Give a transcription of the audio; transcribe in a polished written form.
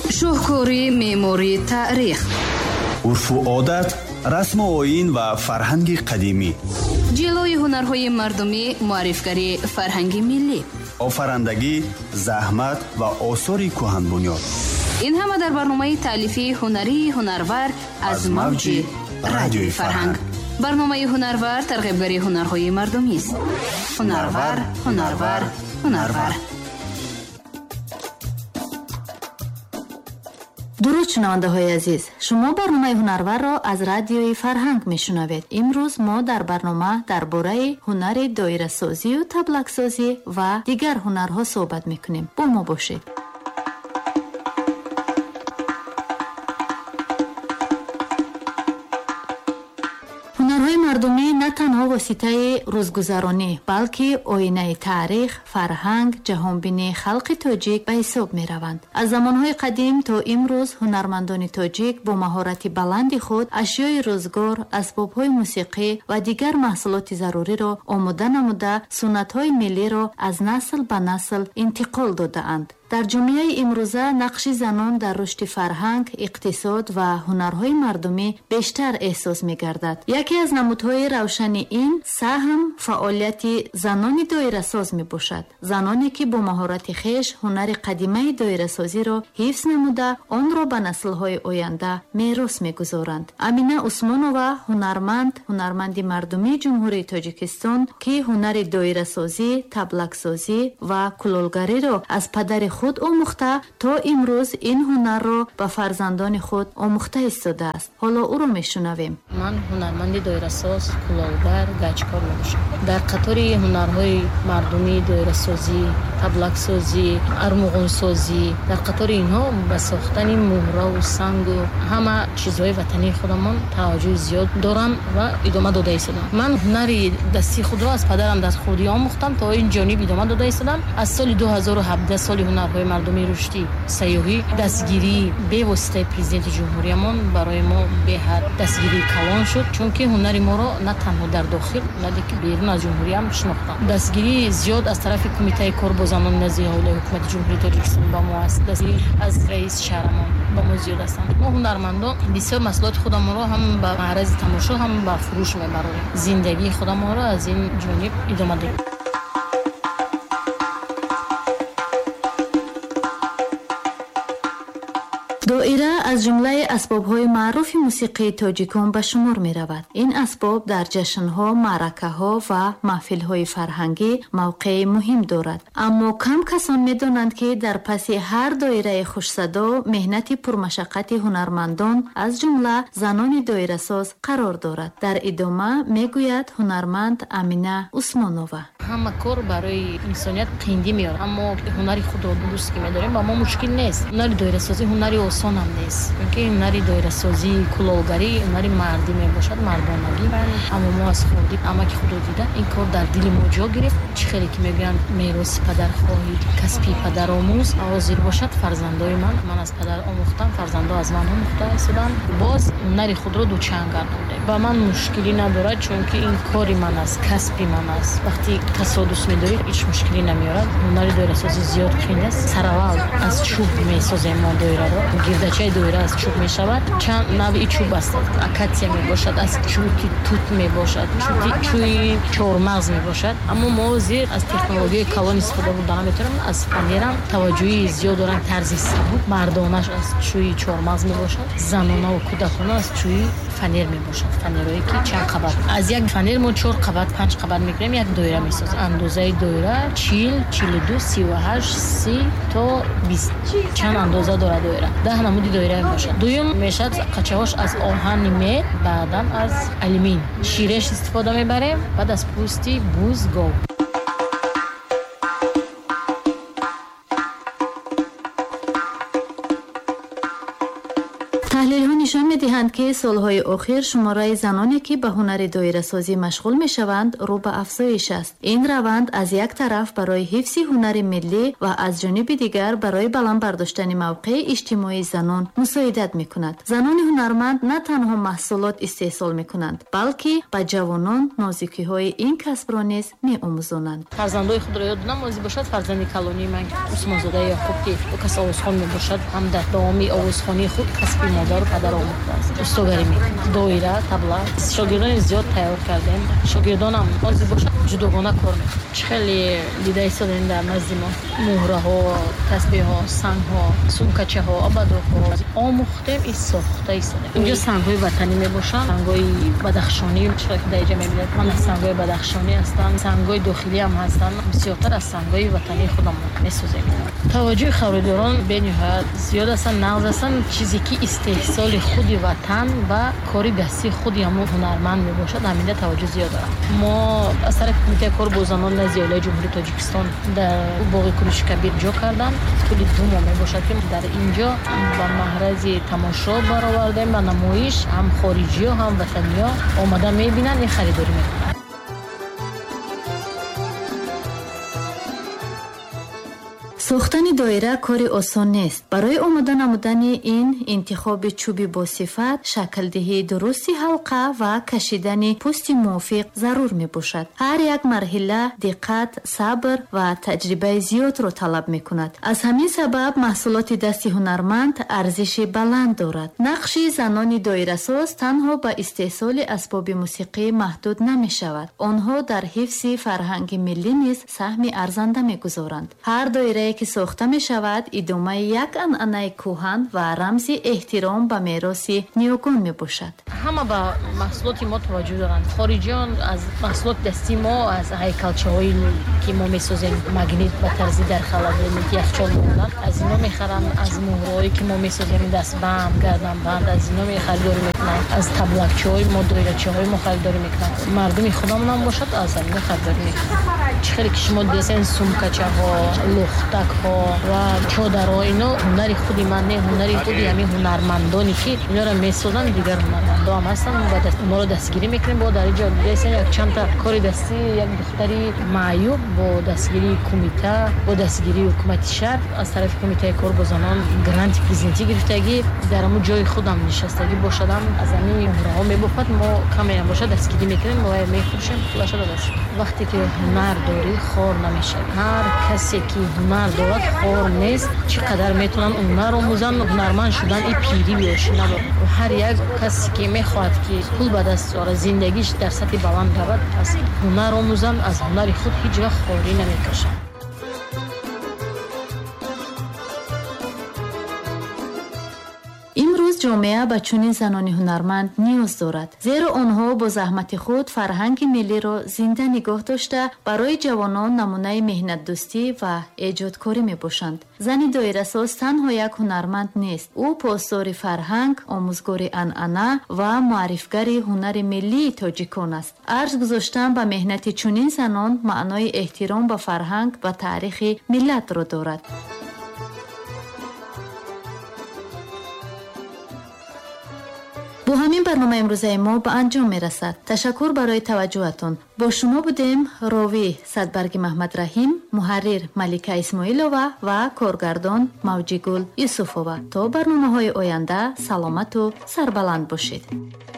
шоҳкори меъморӣ таърих, урфу одат, расму оин ва фарҳанги қадимӣ, ҷилои ҳунарҳои мардумӣ, муаррифгарии фарҳанги миллӣ, офарандагӣ, заҳмат ва осори кӯҳанбунёд. ин ҳама дар барномаи таълифи ҳунарии ҳунарвар аз мавҷи радиои фарҳанг. барномаи ҳунарвар тарғибгари ҳунарҳои мардумист. ҳунарвар, ҳунарвар, ҳунарвар. дуруд шунавандаҳои азиз, шумо барномаи ҳунарварро аз радиои фарҳанг мешунавед. имрӯз мо дар барнома дар бораи ҳунари доирасозию таблаксозӣ ва дигар ҳунарҳо суҳбат мекунем. бо мо бошед. ҳунарҳои мардумӣ на танҳо воситаи рӯзгузаронӣ, балки оинаи таърих, фарҳанг, ҷаҳонбинии халқи тоҷик ба ҳисоб мераванд. аз замонҳои қадим то имрӯз ҳунармандони тоҷик бо маҳорати баланди худ ашёи рӯзгор, асбобҳои мусиқӣ ва дигар маҳсулоти заруриро омода намуда, суннатҳои миллиро аз насл ба насл интиқол додаанд. дар ҷомеаи имрӯза нақши занон дар рушди фарҳанг, иқтисод ва ҳунарҳои мардумӣ бештар эҳсос мегардад. яке аз намудҳои равшани ин саҳм фаъолияти занони доирасоз мебошад. заноне ки бо маҳорати хеш ҳунари қадимаи доирасозиро ҳифз намуда, онро ба наслҳои оянда мерос мегузоранд. амина усмонова, ҳунарманди мардумии ҷумҳурии Тоҷикистон, ки ҳунари доирасозӣ, таблаксозӣ ва кулолгариро аз падари худ омӯхта, то имрӯз ин ҳунарро ба фарзандони худ омӯхта истодааст. ҳоло ӯро мешунавем. ман ҳунарманди доирасоз, кулолгар, гаҷкор мебошам. дар қатори ҳунарҳои мардумӣ, доирасозӣ, таблаксозӣ, армуғонсозӣ, дар қатори инҳо ба сохтани муҳраву сангу ҳама чизҳои ватании худамон таваҷҷӯҳи зиёд дорам ва идома дода истодам. ман ҳунари дасти худро аз падарам дар хурдӣ омӯхтам, то ин ҷониб идома дода истодам. аз соли 2017 соли ҳунарҳои мардумии рушдӣ сайёҳӣ, дастгирии бевоситаи президенти ҷумҳуриямон барои мо беҳад дастгирии калон шуд, чунки ҳунари моро на танҳо дар дохил, балки берун аз ҷумҳуриям шинохтам. дастгирии зиёд аз тарафи кумитаи кор бо занони назди ҳавлаи ҳукумати ҷумҳурии Тоҷикистон ба мо аст. дастгирӣ аз раиси шаҳрамон ба мо зиёд ҳастанд. мо ҳунармандон бисёр маҳсулоти худамонро ҳам ба маърази тамошо, ҳам ба фурӯш мебарорем. зиндагии худамонро аз ин ҷониб идома додем. доира аз ҷумлаи асбобҳои маъруфи мусиқии тоҷикон ба шумор меравад. ин асбоб дар ҷашнҳо, маъракаҳо ва маҳфилҳои фарҳангӣ мавқеи муҳим дорад. аммо кам касон медонанд, ки дар паси ҳар доираи хушсадо меҳнати пурмашаққати ҳунармандон, аз ҷумла занони доирасоз қарор дорад. дар идома мегӯяд ҳунарманд Амина Усмонова. ҳама кор барои инсоният қиндӣ меорад, аммо ҳунари худро дуруст ки медорем ба мо мушкил нест. ҳунари доирасозӣ ҳунари осон ҳам нест, чунки ҳунари доирасозӣ, кулолгарӣ ҳунари мардӣ мебошад, мардонагӣ. аммо мо аз хурдӣ амаки худро дида ин кор дар дили мо ҷо гирифт. чӣ хеле ки мегӯянд мероси падархоҳӣ, касби падаромӯз ҳозир бошад. фарзандои ман аз падар омӯхтам, фарзандо аз ман омӯхта истоданд. боз ҳунари худро дучанд гардондем. ба ман мушкилӣ надорад, чунки ин кори ман аст, касби ман аст. вақти тасодус медорид ҳеҷ мушкилӣ намеорад. ҳунари доирасозӣ зиёд қиин аст. саравал аз чӯб месозем мо доираро. гирдачаи доира аз чӯб мешавад. чанд навъи чӯб аст. акатсия мебошад, аз чӯти тут мебошад, чӯи чормағз мебошад. аммо мо ҳозир аз технологияи калон истифода бурда наметавонем. аз фанерам таваҷҷӯҳи зиёд доранд. тарзи сабук мардонаш аз чӯи чормағз мебошад, занонаву кӯдакона аз чӯи фанер мебошад. фанерое ки чанд қабат. аз як фанер мо 4 қабат 5 қабат мекунем, як доира месозем. андозаи доира 40, 42, 38, 30 то 20. чанд андоза дорад доира. 10 намуди доира мебошад. дуюм мешад қачаҳош аз оҳани мед, баъдан аз алюмин. ширеш истифода мебарем, баъд аз пӯсти буз, гов. таҳлилҳо нишон медиҳанд, ки солҳои охир шумораи заноне, ки ба ҳунари доирасозӣ машғул мешаванд, рӯ ба афзоиш аст. ин раванд аз як тараф барои ҳифзи ҳунари миллӣ ва аз ҷониби дигар барои баланд бардоштани мавқеи иҷтимоии занон мусоидат мекунад. занони ҳунарманд на танҳо маҳсулот истеҳсол мекунанд, балки ба ҷавонон нозикиҳои ин касбро низ меомӯзонанд. фарзандои худро ёд намозӣ бошад. фарзанди калонии ман усмонзодаи яқуб ки кас овозхон мебошад, ҳам дар давоми овозхонии худ касби модару падар омӯхтааст. устогарӣ мекунад, доира, табла. шогирдони зиёд тайёр кардем. шогирдонам ҳозир бошад ҷудогона кор мекунад. чӣ хеле дида истодем дар назди мо муҳраҳо, тасбеҳҳо, сангҳо, сумкачаҳо, абадоҳо омӯхтем. ин сохта истодем. инҷо сангҳои ватанӣ мебошанд, сангҳои бадахшонӣ. чӣ ки дар инҷо мебинед, ман аз сангҳои бадахшонӣ ҳастам, сангҳои дохилӣ ҳам ҳастанд. бисёртар аз сангҳои ватании худам месозем. таваҷҷӯҳи харидорон бениҳоят зиёд астанд, нағз астанд. чизе ки истеҳсоли худи ватан ва кори дастии худи ҳамон ҳунарманд мебошад, ҳаминда таваҷҷӯҳ зиёд дорад. мо аз тарафи кумитаи кор бо занон назди оилаи ҷумҳурии Тоҷикистон дар боғи Кӯриши Кабир ҷо кардам. тӯли 2 моҳ мебошад ки дар инҷо ба маҳрази тамошо баровардем, ба намоиш. ҳам хориҷиё ҳам ватаниё омада мебинанд, ин харидорӣ мекунанд. сохтани доира кори осон нест. барои омода намудани ин интихоби чӯби босифат, шаклдиҳии дурусти ҳалқа ва кашидани пӯсти мувофиқ зарур мебошад. ҳар як марҳила диққат, сабр ва таҷрибаи зиёдро талаб мекунад. аз ҳамин сабаб маҳсулоти дасти ҳунарманд арзиши баланд дорад. нақши занони доирасоз танҳо ба истеҳсоли асбоби мусиқӣ маҳдуд намешавад. онҳо дар ҳифзи фарҳанги миллӣ низ саҳми арзанда мегузоранд. ҳар доирае ки сохта мешавад идомаи як анъанаи кӯҳан ва рамзи эҳтиром ба мероси ниёгон мебошад. ҳама ба маҳсулоти мо таваҷҷӯҳ доранд. хориҷиён аз маҳсулоти дастии мо, аз ҳайкалчаҳои ки мо месозем, магнит ба тарзи дар халадоники яхчол меонад, аз ино мехарам. аз муҳрҳое ки мо месозем, дастбанд, гарданбанд, аз ино харидорӣ мекунам. аз таблакчаҳои мо, доирачаҳои мо харидорӣ мекунам. мардуми худамон ҳам бошад, аз ино харидорӣ мекунам. чӣ хеле ки шумо дидасен сумкачаҳо, лухтакҳо ва чодарҳо, ино ҳунари худи ман не, ҳунари худи ҳамин ҳунармандоне ки инёро месозанд. дигар ҳунармандо ҳам ҳастанд, онҳоро дастгирӣ мекунем. бо дар инҷо дидасен якчандта кори дастӣ як духтари маъюб бо дастгирии кумита, бо дастгирии ҳукумати шаҳр аз тарафи кумитаи кор бо занон гранти президентӣ гирифтагӣ, дар ҳамун ҷои худам нишастагӣ бошадам. аз ҳамин муҳраҳо мебофад, мо камеам бошад дастгирӣ мекунем, мо мефурӯшем, пулаша дадаст. вақте ки ҳунар дорӣ хор намешавӣ. ҳар касе ки ҳунар дорад хор нест. чӣ қадар метавонанд ҳунар омӯзанд, ҳунарманд шудан ин пирӣ биёшӣ надорад. ҳар як касе ки мехоҳад ки пул ба даст орад, зиндагиш дар сатҳи баланд равад, аз ҳунар омӯзанд, аз ҳунари худ ҳеҷ вақт хорӣ намекашад. имрӯз ҷомеа ба чунин занони ҳунарманд ниёз дорад, зеро онҳо бо заҳмати худ фарҳанги миллиро зинда нигоҳ дошта барои ҷавонон намунаи меҳнатдӯстӣ ва эҷодкорӣ мебошанд. зани доирасоз танҳо як ҳунарманд нест. ӯ посдори фарҳанг, омӯзгори анъана ва муаррифгари ҳунари миллии тоҷикон аст. арз гузоштан ба меҳнати чунин занон маънои эҳтиром ба фарҳанг ва таърихи миллатро дорад. бо ҳамин барнома имрӯзаи мо ба анҷом мерасад. ташаккур барои таваҷҷӯҳатон. бо шумо будем ровӣ Садбарги Маҳмадраҳим, муҳаррир Малика Исмоилова ва коргардон Мавҷигул Юсуфова. то барномаҳои оянда саломату сарбаланд бошед.